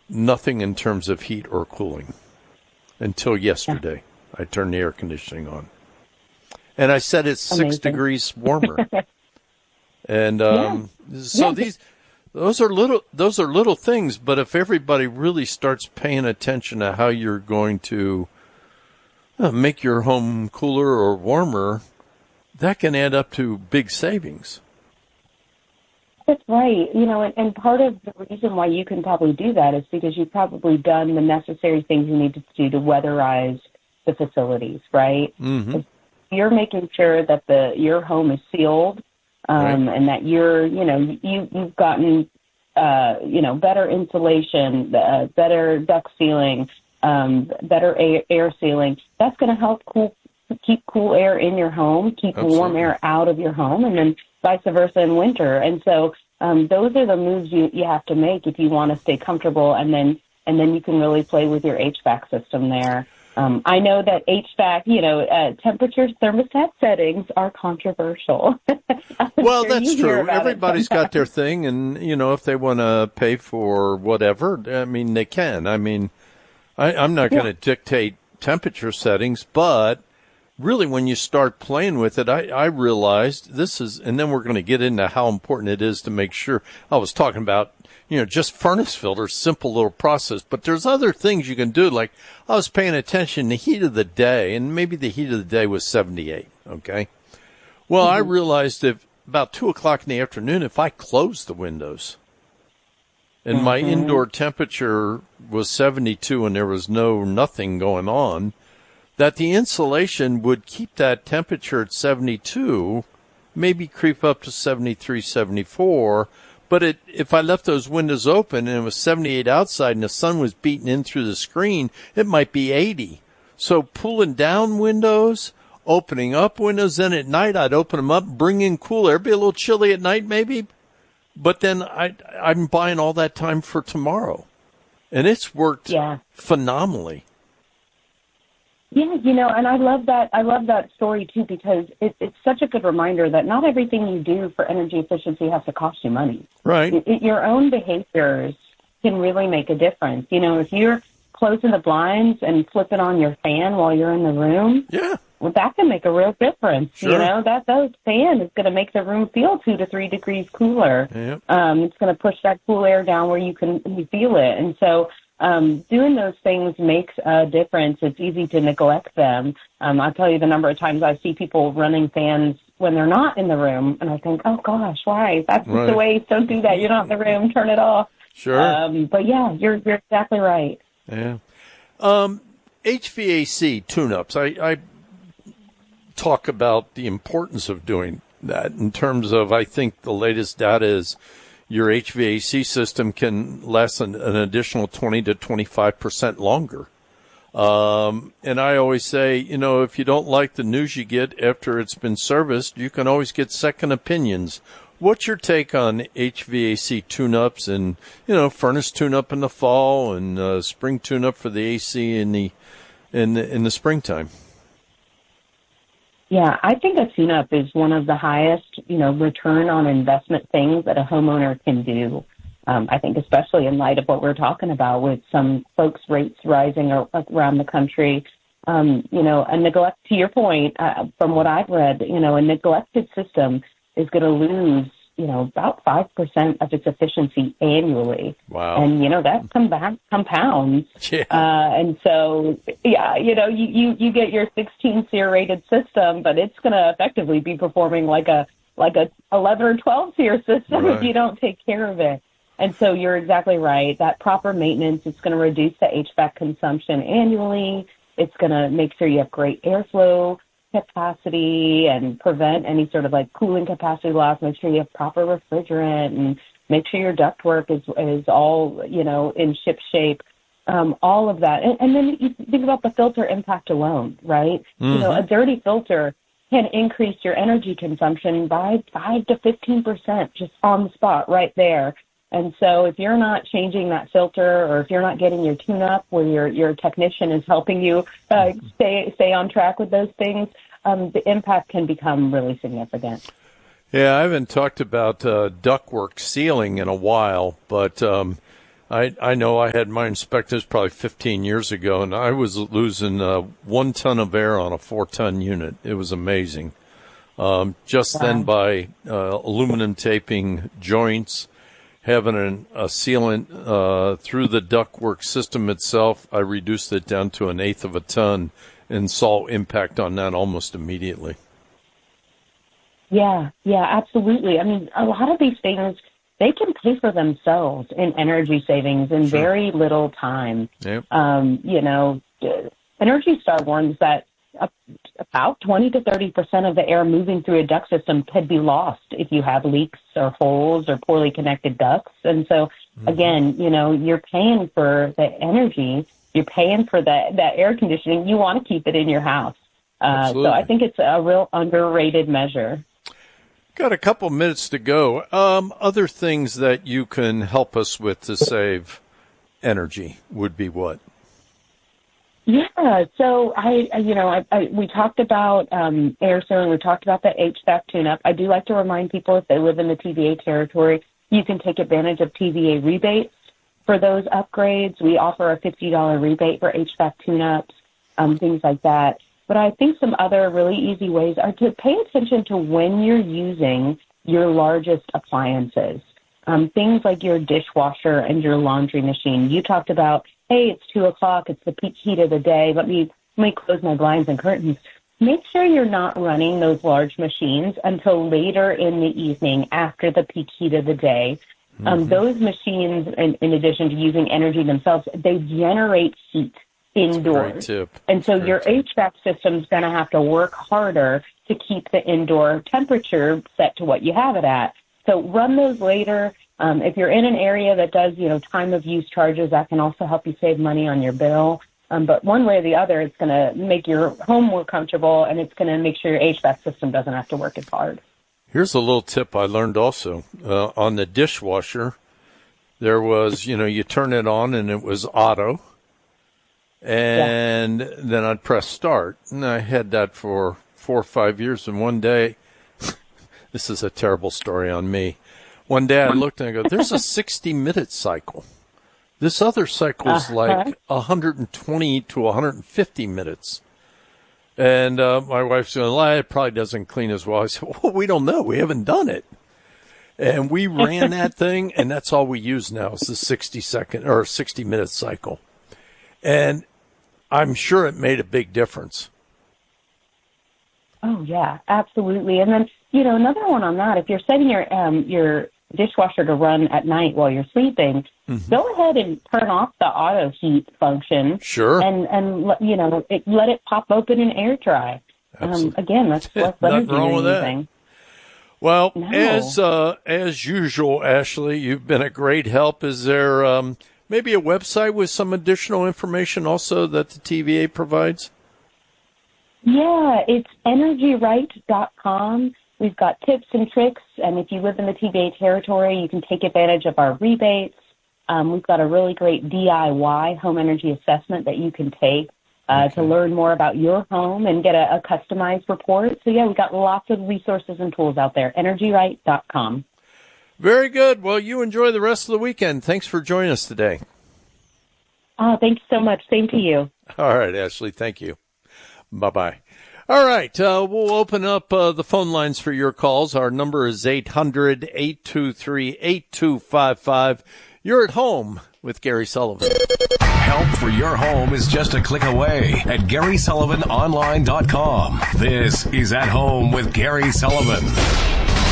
nothing in terms of heat or cooling until yesterday. Yeah. I turned the air conditioning on. And I said it's 6 degrees warmer. And those are little things, but if everybody really starts paying attention to how you're going to make your home cooler or warmer, that can add up to big savings. That's right. And part of the reason why you can probably do that is because you've probably done the necessary things you need to do to weatherize the facilities, right? Mm-hmm. You're making sure that your home is sealed, and that you've gotten, better insulation, better duct sealing, better air sealing. That's going to help keep cool air in your home, keep Absolutely. Warm air out of your home, and then vice versa in winter. And so those are the moves you have to make if you want to stay comfortable, and then you can really play with your HVAC system there. I know that HVAC, temperature thermostat settings are controversial. Well, that's true. Everybody's got their thing, and, if they want to pay for whatever, they can. I'm not going to dictate temperature settings, but really when you start playing with it, I realized and then we're going to get into how important it is to make sure. I was talking about, just furnace filters, simple little process, but there's other things you can do. Like I was paying attention to the heat of the day, and maybe the heat of the day was 78. Okay. Well, I realized if about 2:00 in the afternoon, if I closed the windows and my indoor temperature was 72 and there was nothing going on, that the insulation would keep that temperature at 72, maybe creep up to 73, 74. But if I left those windows open and it was 78 outside and the sun was beating in through the screen, it might be 80. So pulling down windows, opening up windows, then at night I'd open them up, bring in cool air. It'd be a little chilly at night maybe, but then I'm buying all that time for tomorrow. And it's worked phenomenally. Yeah, and I love that story too, because it's such a good reminder that not everything you do for energy efficiency has to cost you money. Right. Your own behaviors can really make a difference. If you're closing the blinds and flipping on your fan while you're in the room, well, that can make a real difference. Sure. That fan is going to make the room feel 2 to 3 degrees cooler. Yep. It's going to push that cool air down where you feel it. And so doing those things makes a difference. It's easy to neglect them. I'll tell you the number of times I see people running fans when they're not in the room, and I think, oh gosh, why? That's just a waste. Don't do that. You're not in the room. Turn it off. Sure. But yeah, you're exactly right. Yeah. HVAC tune-ups. I talk about the importance of doing that in terms of, I think the latest data is your HVAC system can last an additional 20 to 25% longer. And I always say, if you don't like the news you get after it's been serviced, you can always get second opinions. What's your take on HVAC tune-ups and, furnace tune-up in the fall and spring tune-up for the AC in the springtime? Yeah, I think a tune-up is one of the highest, return on investment things that a homeowner can do. I think especially in light of what we're talking about with some folks' rates rising around the country. A neglect, to your point, from what I've read, a neglected system is going to lose, about 5% of its efficiency annually. Wow. And, that compounds. Yeah. And so, you get your 16 SEER rated system, but it's going to effectively be performing like a 11 or 12 SEER system if you don't take care of it. And so you're exactly right. That proper maintenance is going to reduce the HVAC consumption annually. It's going to make sure you have great airflow capacity and prevent any sort of cooling capacity loss. Make sure you have proper refrigerant and make sure your ductwork is all, in ship shape. All of that. And then you think about the filter impact alone, right? Mm-hmm. A dirty filter can increase your energy consumption by 5 to 15% just on the spot right there. And so if you're not changing that filter or if you're not getting your tune-up where your technician is helping you stay on track with those things, the impact can become really significant. Yeah, I haven't talked about ductwork sealing in a while, but I know I had mine inspected probably 15 years ago, and I was losing 1 ton of air on a 4-ton unit. It was amazing. Just then by aluminum taping joints, having a sealant through the ductwork system itself, I reduced it down to 1/8 of a ton and saw impact on that almost immediately. Yeah, absolutely. I mean, a lot of these things, they can pay for themselves in energy savings in very little time. Yep. Energy Star warns that about 20 to 30% of the air moving through a duct system could be lost if you have leaks or holes or poorly connected ducts. And so, again, you're paying for the energy, you're paying for that air conditioning. You want to keep it in your house. So I think it's a real underrated measure. Got a couple minutes to go. Other things that you can help us with to save energy would be what? Yeah, so we talked about air sealing. We talked about the HVAC tune-up. I do like to remind people if they live in the TVA territory, you can take advantage of TVA rebates for those upgrades. We offer a $50 rebate for HVAC tune-ups, things like that. But I think some other really easy ways are to pay attention to when you're using your largest appliances. Things like your dishwasher and your laundry machine. You talked about, hey, it's 2:00, it's the peak heat of the day, let me close my blinds and curtains. Make sure you're not running those large machines until later in the evening after the peak heat of the day. Those machines, in addition to using energy themselves, they generate heat indoors. And so your HVAC system's going to have to work harder to keep the indoor temperature set to what you have it at. So run those later. If you're in an area that does, time of use charges, that can also help you save money on your bill. But one way or the other, it's going to make your home more comfortable, and it's going to make sure your HVAC system doesn't have to work as hard. Here's a little tip I learned also. On the dishwasher, there was, you turn it on and it was auto. And then I'd press start. And I had that for 4 or 5 years. And one day, this is a terrible story on me. One day I looked and I go, there's a 60-minute cycle. This other cycle is like 120 to 150 minutes. And my wife's going, it probably doesn't clean as well. I said, well, we don't know. We haven't done it. And we ran that thing, and that's all we use now is the 60-minute cycle. And I'm sure it made a big difference. Oh, yeah, absolutely. And then, another one on that, if you're setting your dishwasher to run at night while you're sleeping, go ahead and turn off the auto heat function. Sure. And let it pop open and air dry. Again, that's less energy you're using. Well, as usual, Ashley, you've been a great help. Is there maybe a website with some additional information also that the TVA provides? Yeah, it's energyright.com. We've got tips and tricks, and if you live in the TVA territory, you can take advantage of our rebates. We've got a really great DIY home energy assessment that you can take to learn more about your home and get a customized report. So, yeah, we've got lots of resources and tools out there, energyright.com. Very good. Well, you enjoy the rest of the weekend. Thanks for joining us today. Thanks so much. Same to you. All right, Ashley. Thank you. Bye-bye. All right, we'll open up the phone lines for your calls. Our number is 800-823-8255. You're at home with Gary Sullivan. Help for your home is just a click away at GarySullivanOnline.com. This is At Home with Gary Sullivan.